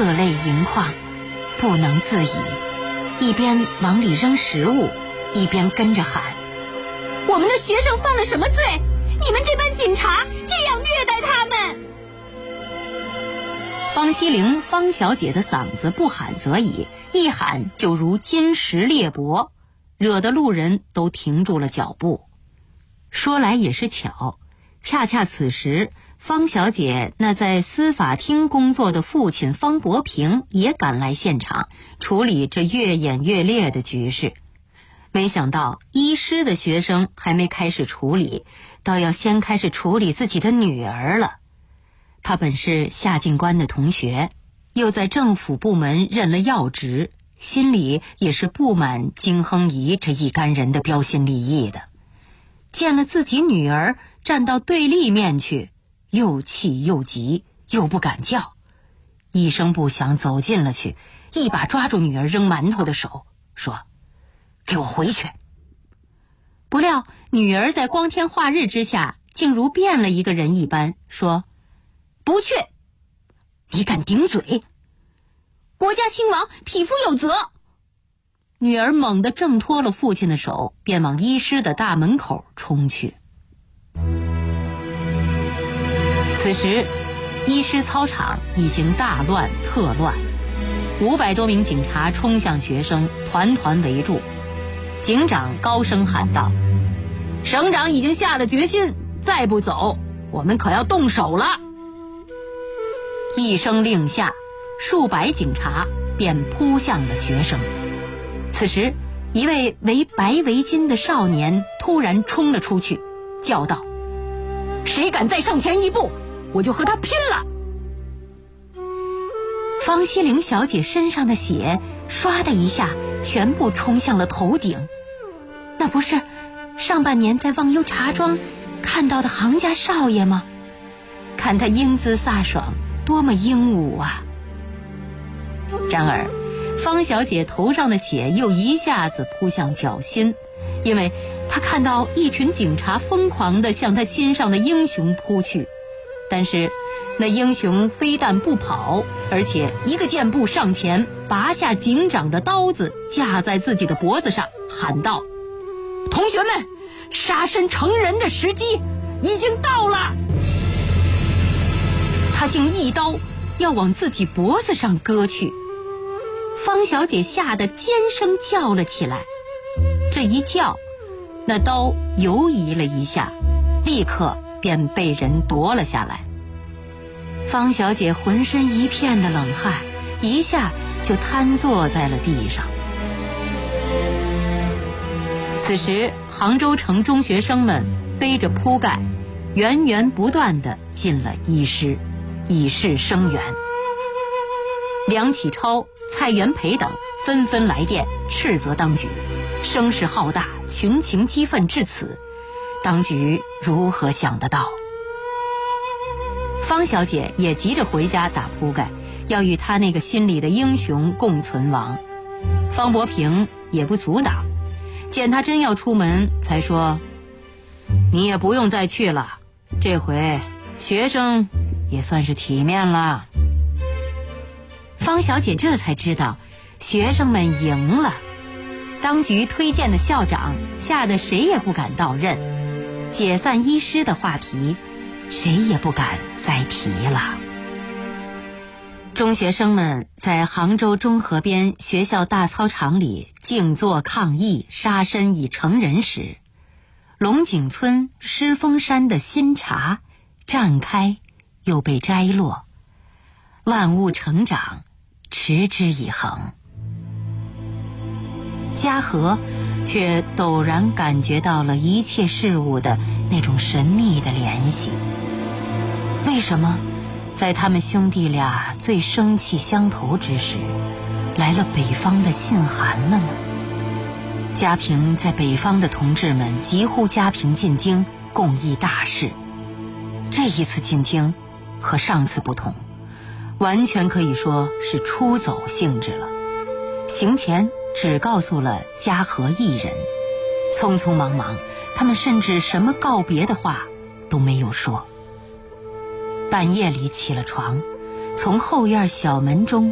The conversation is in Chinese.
热泪盈眶，不能自已，一边往里扔食物，一边跟着喊：我们的学生犯了什么罪？你们这班警察这样虐待他们！方希龄方小姐的嗓子不喊则已，一喊就如金石裂帛，惹得路人都停住了脚步。说来也是巧，恰恰此时方小姐那在司法厅工作的父亲方伯平也赶来现场，处理这越演越烈的局势。没想到医师的学生还没开始处理，倒要先开始处理自己的女儿了。他本是夏进官的同学，又在政府部门任了要职，心里也是不满金亨仪这一干人的标新立异的。见了自己女儿站到对立面去，又气又急，又不敢叫，一声不响走进了去，一把抓住女儿扔馒头的手，说：给我回去！不料女儿在光天化日之下竟如变了一个人一般，说：不去！你敢顶嘴？国家兴亡，匹夫有责！女儿猛地挣脱了父亲的手，便往医师的大门口冲去。此时医师操场已经大乱特乱，500多名警察冲向学生，团团围住。警长高声喊道：省长已经下了决心，再不走我们可要动手了。一声令下，数百警察便扑向了学生。此时一位围白围巾的少年突然冲了出去，叫道：谁敢再上前一步，我就和他拼了！方希龄小姐身上的血唰的一下全部冲向了头顶，那不是上半年在忘忧茶庄看到的行家少爷吗？看他英姿飒爽，多么英武啊！然而方小姐头上的血又一下子扑向脚心，因为她看到一群警察疯狂地向她心上的英雄扑去，但是那英雄非但不跑，而且一个箭步上前，拔下警长的刀子架在自己的脖子上，喊道：同学们，杀身成仁的时机已经到了！他竟一刀要往自己脖子上割去。方小姐吓得尖声叫了起来，这一叫，那刀游移了一下，立刻便被人夺了下来。方小姐浑身一片的冷汗，一下就瘫坐在了地上。此时杭州城中学生们背着铺盖，源源不断地进了医师，以示声援。梁启超、蔡元培等纷纷来电斥责当局，声势浩大，群情激愤至此，当局如何想得到？方小姐也急着回家打铺盖，要与她那个心里的英雄共存亡。方伯平也不阻挡，见她真要出门，才说：你也不用再去了，这回学生也算是体面了。方小姐这才知道学生们赢了，当局推荐的校长吓得谁也不敢到任，解散医师的话题谁也不敢再提了。中学生们在杭州中河边学校大操场里静坐抗议杀身已成仁时，龙井村狮峰山的新茶绽开又被摘落，万物成长，持之以恒。嘉禾却陡然感觉到了一切事物的那种神秘的联系。为什么在他们兄弟俩最生气相投之时，来了北方的信函了呢？嘉平在北方的同志们急呼嘉平进京，共议大事。这一次进京和上次不同，完全可以说是出走性质了。行前只告诉了嘉禾一人，匆匆忙忙，他们甚至什么告别的话都没有说。半夜里起了床，从后院小门中